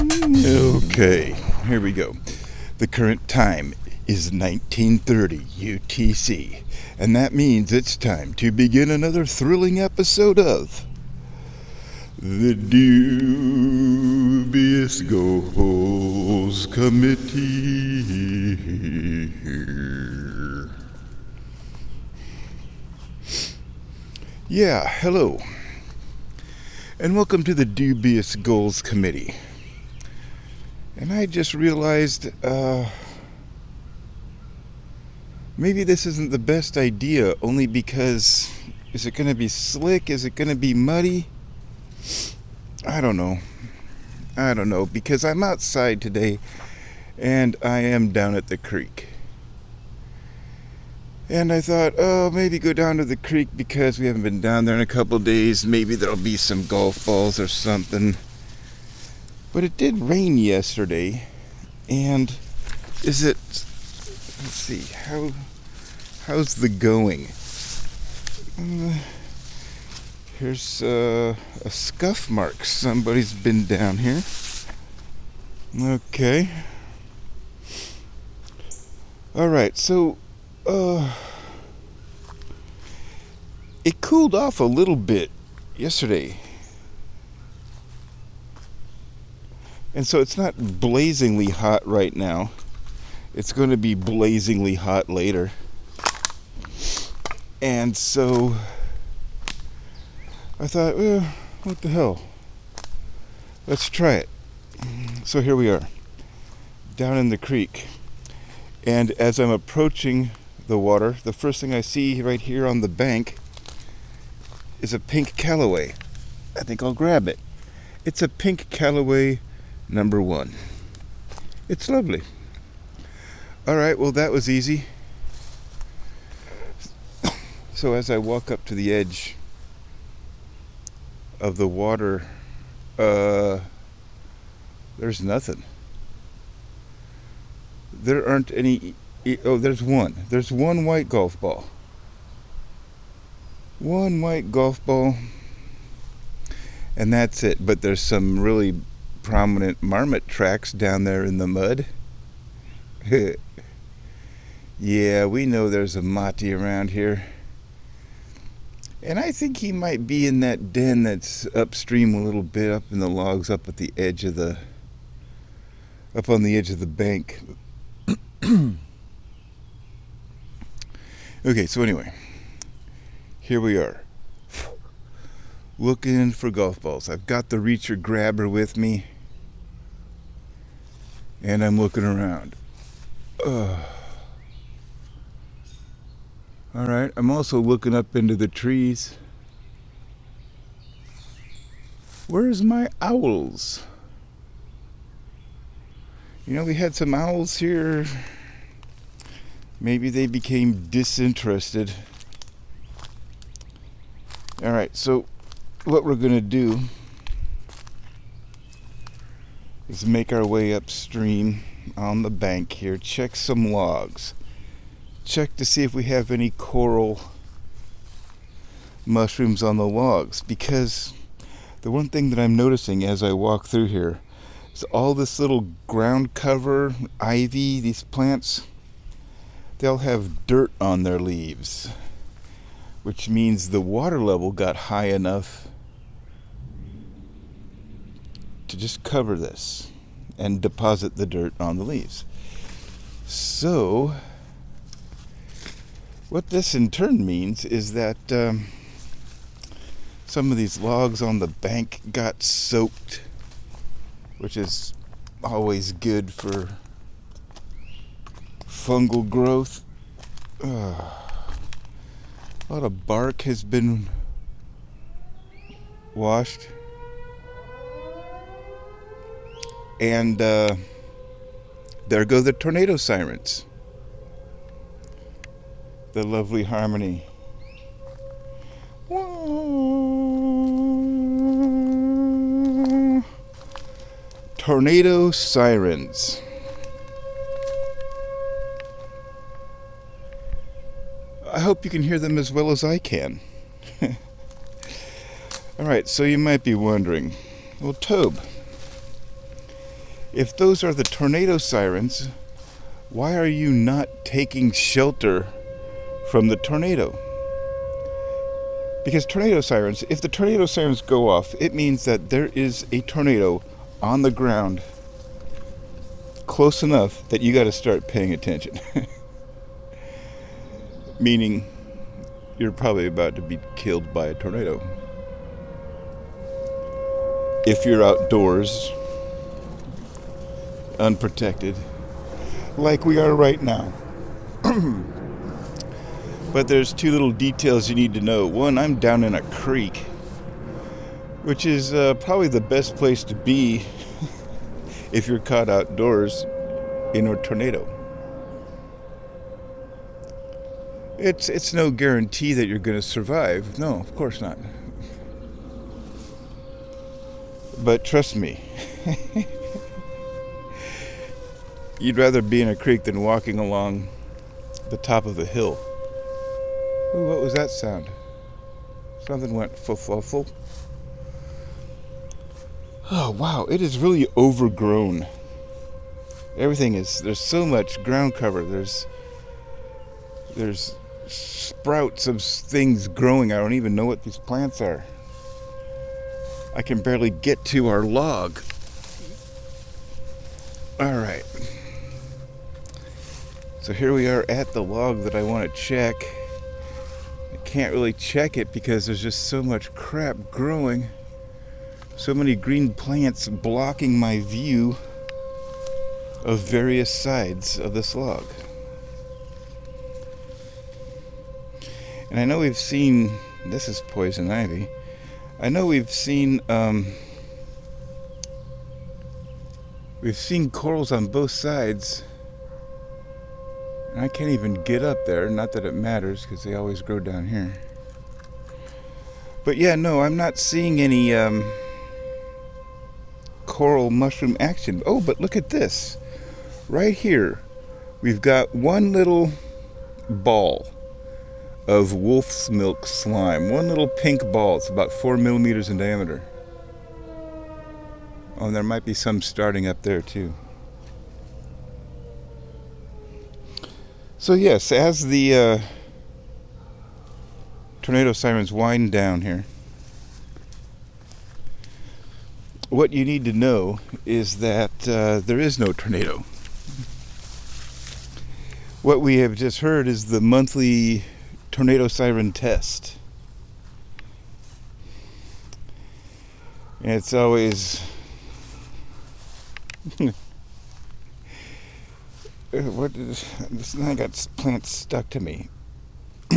Okay, here we go. The current time is 1930 UTC, and that means it's time to begin another thrilling episode of the Dubious Goals Committee. Yeah, hello, and welcome to the Dubious Goals Committee. And I just realized, maybe this isn't the best idea, only because, is it going to be slick? Is it going to be muddy? I don't know, because I'm outside today, and I am down at the creek. And I thought, maybe go down to the creek because we haven't been down there in a couple of days. Maybe there'll be some golf balls or something. But it did rain yesterday, and let's see, how's the going? Here's a scuff mark. Somebody's been down here. Okay. Alright, so, it cooled off a little bit yesterday. And so it's not blazingly hot right now. It's going to be blazingly hot later. And so I thought, well, what the hell? Let's try it. So here we are, down in the creek. And as I'm approaching the water, the first thing I see right here on the bank is a pink Callaway. I think I'll grab it. It's a pink Callaway number 1. It's lovely. Alright, well that was easy. So as I walk up to the edge of the water, there's nothing. There aren't any. Oh, there's one. There's one white golf ball. One white golf ball. And that's it. But there's some really prominent marmot tracks down there in the mud. Yeah, we know there's a mati around here. And I think he might be in that den that's upstream a little bit, up in the logs, up on the edge of the bank. Okay, so anyway, here we are, looking for golf balls. I've got the reacher grabber with me, and I'm looking around. Alright, I'm also looking up into the trees. Where's my owls? You know, we had some owls here. Maybe they became disinterested. Alright, so what we're going to do is make our way upstream on the bank here, check some logs. Check to see if we have any coral mushrooms on the logs, because the one thing that I'm noticing as I walk through here is all this little ground cover, ivy, these plants, they'll have dirt on their leaves, which means the water level got high enough to just cover this and deposit the dirt on the leaves. So what this in turn means is that some of these logs on the bank got soaked, which is always good for fungal growth. A lot of bark has been washed. And there go the tornado sirens. The lovely harmony. Tornado sirens. I hope you can hear them as well as I can. Alright, so you might be wondering, well, Tobe, If those are the tornado sirens, why are you not taking shelter from the tornado? Because tornado sirens, if the tornado sirens go off, it means that there is a tornado on the ground close enough that you got to start paying attention. Meaning, you're probably about to be killed by a tornado. If you're outdoors, unprotected, like we are right now. But there's two little details you need to know. One, I'm down in a creek, which is probably the best place to be if you're caught outdoors in a tornado. It's no guarantee that you're going to survive. No, of course not. But trust me, you'd rather be in a creek than walking along the top of a hill. Ooh, what was that sound? Something went fuffle. Oh wow, it is really overgrown. There's so much ground cover. There's sprouts of things growing. I don't even know what these plants are. I can barely get to our log. Alright. So here we are at the log that I want to check. I can't really check it because there's just so much crap growing. So many green plants blocking my view of various sides of this log. And I know we've seen, this is poison ivy. I know we've seen corals on both sides. And I can't even get up there, not that it matters because they always grow down here. But yeah, no, I'm not seeing any coral mushroom action. Oh, but look at this. Right here, we've got one little ball of wolf's milk slime. One little pink ball. It's about 4 millimeters in diameter. Oh, and there might be some starting up there too. So yes, as the tornado sirens wind down here, what you need to know is that there is no tornado. What we have just heard is the monthly tornado siren test. And it's always I got plants stuck to me.